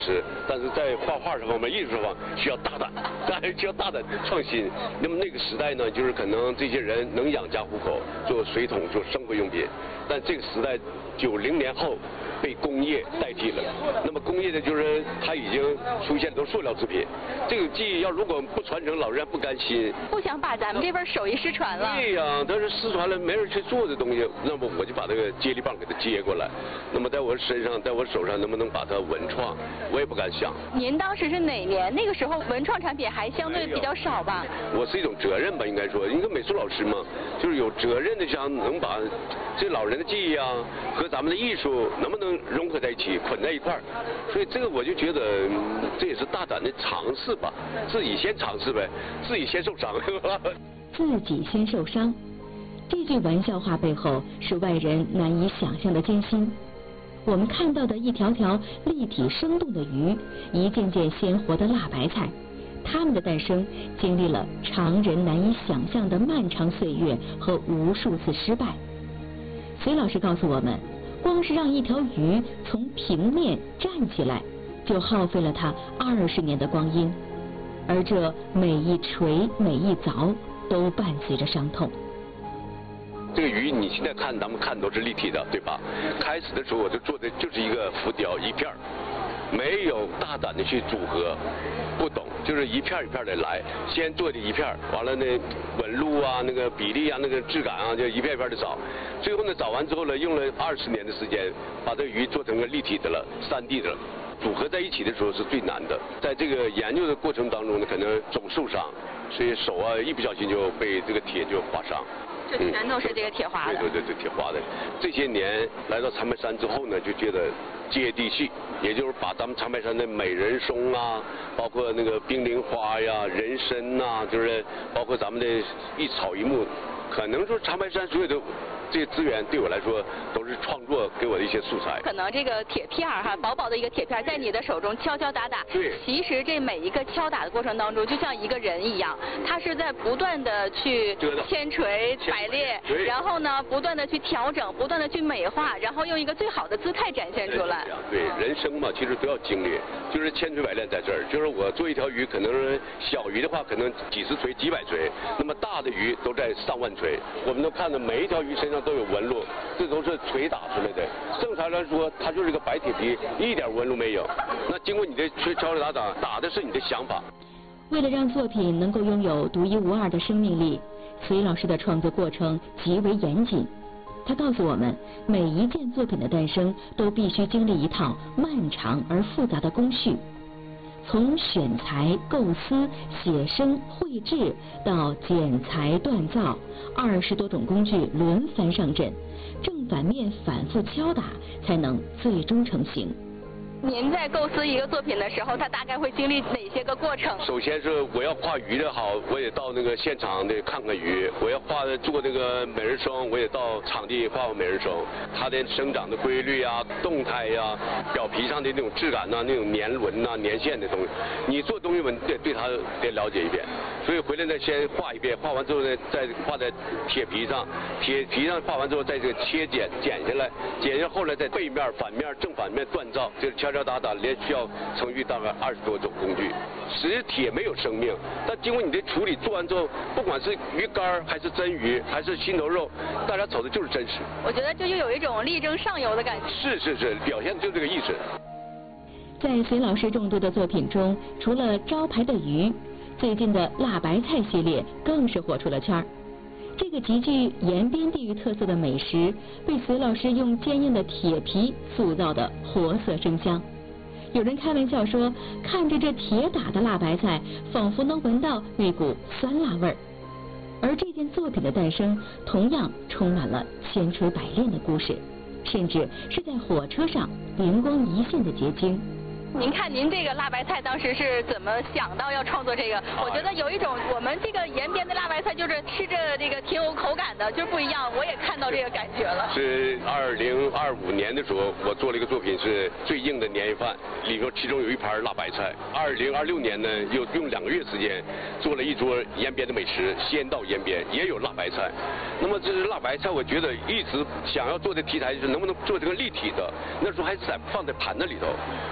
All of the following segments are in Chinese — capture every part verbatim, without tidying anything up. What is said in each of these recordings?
是，但是在画画这方面、艺术这方面需要大胆，当然需要大胆创新。那么那个时代呢，就是可能这些人能养家糊口，做水桶、做生活用品。但这个时代，九零年后被工业代替了。那么工业呢，就是它已经出现都塑料制品。这个技艺要如果不传承，老人家不甘心， 不想把咱们这份手艺失传了。 对呀，但是失传了，没人去做这东西，那么我就把这个接力棒给它接过来。那么在我身上，在我手上，能不能把它文创？我也不敢想。 您当时是哪年？那个时候文创产品还相对比较少吧？ 我是一种责任吧，应该说，一个美术老师嘛，就是有责任的想能把这老人的技艺啊和咱们的艺术能不能融合在一起，捆在一块儿。所以这个我就觉得、嗯、这也是大胆的尝试吧，自己先尝试呗，自己先受伤。 自己先受伤，这句玩笑话背后是外人难以想象的艰辛。我们看到的一条条立体生动的鱼，一件件鲜活的辣白菜，它们的诞生经历了常人难以想象的漫长岁月和无数次失败。隋老师告诉我们，光是让一条鱼从平面站起来，就耗费了它二十年的光阴，而这每一锤每一凿都伴随着伤痛。 这个鱼你现在看，咱们看都是立体的，对吧？开始的时候我就做的就是一个浮雕一片儿，没有大胆的去组合，不懂，就是一片一片的来，先做的一片，完了呢纹路啊、那个比例啊、那个质感啊，就一片一片的找，最后呢找完之后呢，用了二十年的时间，把这个鱼做成个立体的了、三 D 的了。组合在一起的时候是最难的，在这个研究的过程当中呢，可能总受伤，所以手啊一不小心就被这个铁就划伤。 这全都是这个铁划的。 对对对对，铁划的。这些年来到长白山之后呢，就觉得接地气，也就是把咱们长白山的美人松啊，包括那个冰凌花呀、人参呐、啊，就是包括咱们的一草一木，可能说长白山所有的这些资源对我来说都是创作给我的一些素材。 可能这个铁片儿哈，薄薄的一个铁片在你的手中敲敲打打。 对。 其实这每一个敲打的过程当中，就像一个人一样，他是在不断的去千锤百炼，然后呢，不断的去调整，不断的去美化，然后用一个最好的姿态展现出来。 对，人生嘛，其实都要经历，就是千锤百炼在这儿。就是我做一条鱼，可能小鱼的话，可能几十锤、几百锤，那么大的鱼都在上万锤。我们都看到每一条鱼身上都有纹路，这都是锤打出来的。正常来说，它就是个白铁皮，一点纹路没有。那经过你的敲敲打打，打的是你的想法。 为了让作品能够拥有独一无二的生命力，隋老师的创作过程极为严谨。他告诉我们，每一件作品的诞生都必须经历一套漫长而复杂的工序。从选材、构思、写生、绘制到剪裁、锻造，二十多种工具轮番上阵，正反面反复敲打，才能最终成型。 您在构思一个作品的时候，它大概会经历哪些个过程？ 首先是我要画鱼的好，我也到那个现场得看看鱼；我要画做那个美人松，我也到场地画画美人松，它的生长的规律啊、动态呀、啊、表皮上的那种质感呐、啊、那种年轮呐、啊、年线的东西，你做东西我得对它得了解一遍。所以回来呢，先画一遍，画完之后呢，再画在铁皮上，铁皮上画完之后，再这个切剪剪下来，剪下后来在背面、反面、正反面锻造，就是敲敲打打，连需要程序大概二十多种工具。实铁没有生命，但经过你的处理，做完之后，不管是鱼竿还是真鱼还是心头肉，大家瞅的就是真实。 我觉得这就有一种力争上游的感觉。 是是是，表现的就是这个意思。 在隋老师众多的作品中，除了招牌的鱼，最近的辣白菜系列更是火出了圈儿。这个极具延边地域特色的美食，被隋老师用坚硬的铁皮塑造的活色生香。有人开玩笑说，看着这铁打的辣白菜，仿佛能闻到那股酸辣味儿。而这件作品的诞生，同样充满了千锤百炼的故事，甚至是在火车上灵光一现的结晶。 您看，您这个辣白菜当时是怎么想到要创作这个？我觉得有一种我们这个延边的辣白菜，就是吃着这个挺有口感的，就是不一样。我也看到这个感觉了。 是二零二五年的时候，我做了一个作品是最硬的年夜饭，里头其中有一盘辣白菜。二零二六年呢，又用两个月时间做了一桌延边的美食，先到延边也有辣白菜。那么这是辣白菜，我觉得一直想要做的题材就是能不能做这个立体的，那时候还是在放在盘子里头。那么立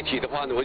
体的话呢，我